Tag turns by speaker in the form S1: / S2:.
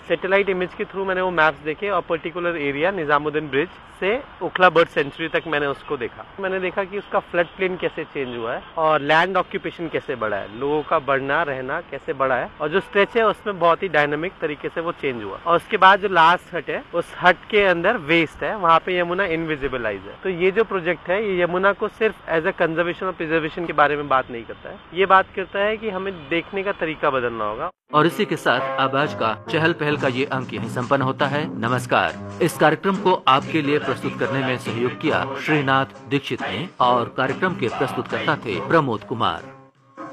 S1: Satellite image के through मैंने वो मैप्स देखे और पर्टिकुलर एरिया निजामुद्दीन ब्रिज से ओखला बर्ड सेंचुरी तक मैंने उसको देखा। मैंने देखा कि उसका फ्लड प्लेन कैसे चेंज हुआ है और लैंड ऑक्यूपेशन कैसे बढ़ा है, लोगों का बढ़ना रहना कैसे बढ़ा है, और जो स्ट्रेच है उसमें बहुत ही डायनामिक तरीके से वो चेंज हुआ। और उसके बाद जो लास्ट हट है, उस हट के अंदर वेस्ट है, वहाँ पे यमुना इनविजिबलाइज है। तो ये जो प्रोजेक्ट है ये यमुना को सिर्फ एज अ कंजर्वेशन और प्रिजर्वेशन के बारे में बात नहीं करता है, ये बात करता है कि हमें देखने का तरीका बदलना होगा।
S2: और इसी के साथ अब आज का चहल पहल का ये अंक यहीं संपन्न होता है। नमस्कार। इस कार्यक्रम को आपके लिए प्रस्तुत करने में सहयोग किया श्रीनाथ दीक्षित ने और कार्यक्रम के प्रस्तुतकर्ता थे प्रमोद कुमार।